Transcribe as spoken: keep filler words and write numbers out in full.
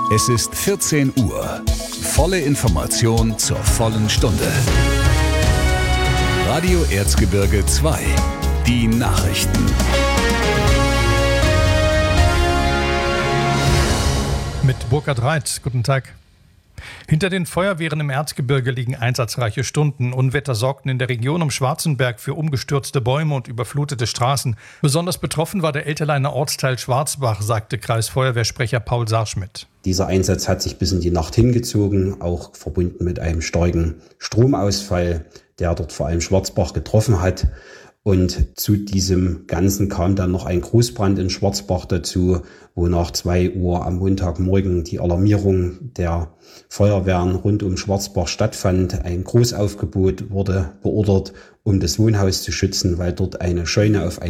Es ist vierzehn Uhr. Volle Information zur vollen Stunde. Radio Erzgebirge zwei. Die Nachrichten. Mit Burkhard Reit. Guten Tag. Hinter den Feuerwehren im Erzgebirge liegen einsatzreiche Stunden. Unwetter sorgten in der Region um Schwarzenberg für umgestürzte Bäume und überflutete Straßen. Besonders betroffen war der Elterleiner Ortsteil Schwarzbach, sagte Kreisfeuerwehrsprecher Paul Saarschmidt. Dieser Einsatz hat sich bis in die Nacht hingezogen, auch verbunden mit einem starken Stromausfall, der dort vor allem Schwarzbach getroffen hat. Und zu diesem Ganzen kam dann noch ein Großbrand in Schwarzbach dazu, wo nach zwei Uhr am Montagmorgen die Alarmierung der Feuerwehren rund um Schwarzbach stattfand. Ein Großaufgebot wurde beordert, um das Wohnhaus zu schützen, weil dort eine Scheune auf